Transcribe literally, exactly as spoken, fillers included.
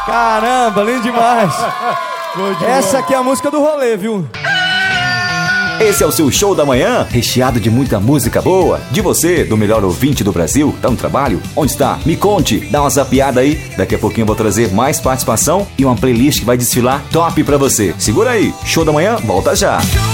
Caramba, lindo demais. Essa aqui é a música do rolê, viu? Esse é o seu show da manhã, recheado de muita música boa. De você, do melhor ouvinte do Brasil, tá no trabalho? Onde está? Me conte, dá uma zapiada aí. Daqui a pouquinho eu vou trazer mais participação e uma playlist que vai desfilar top pra você. Segura aí, show da manhã, volta já.